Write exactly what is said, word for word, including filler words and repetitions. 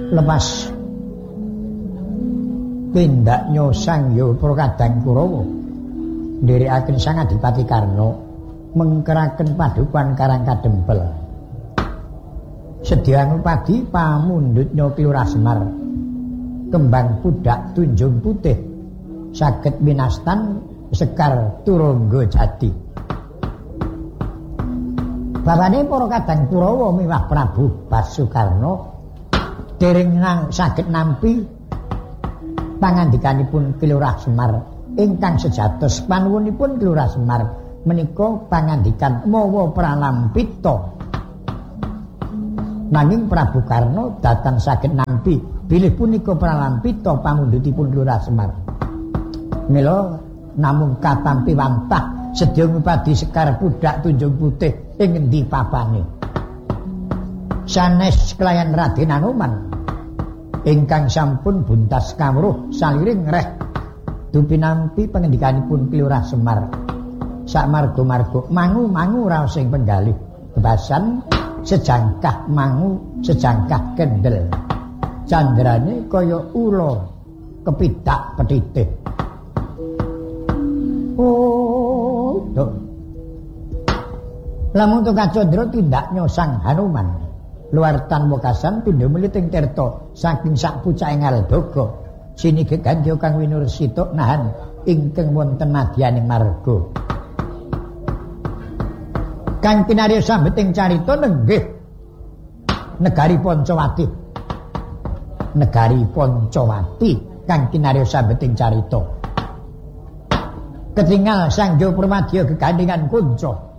lepas tindaknya Sang Hyang Prakadang Kurawa ndherekaken Sang Adipati Karna mengkeraken padukan Karang Kadempel sediaan padi pamundhutnya Kilurah Semar kembang pudak tunjung putih saged winastan sekar turangga jati. Bapane para Kadang Kurawa miwah Prabu Basukarna dereng nang saged nampi pangandikanipun Kilurah Semar ingkang sejatos panuwunipun Kilurah Semar menika pangandikan mawa pralampita. Nanging Prabu Karna datang saged nampi bilih punika pralampita pamundhutipun Kilurah Semar. Mila namung katampi wantah sedya ngupadi sekar pudak tunjung putih ing ngendi papane. Sanes kelayan Raden Anoman ingkang sampun buntas kawruh saliring reh dupinampi pangendikanipun Kilurah Semar. Sak marga-marga mangu-mangu raos sing penggalih bebasan sejangkah mangu sejangkah kendel candrane kaya ula kepidak petitih. Oh, tuh. Lamun to Kacandra tindaknya Sang Hanuman luar tan wekasan pindha meliting tirta saking sak pucaking aldaga sinige gandya kang winursita nahan ingkang wonten madyaning marga. Kang kinarya sambeting carita nenggih negari Pancawati. Negari Pancawati kang kinarya sambeting carita. Ketingal Sang Hyang Pramadya gegandhengan kunca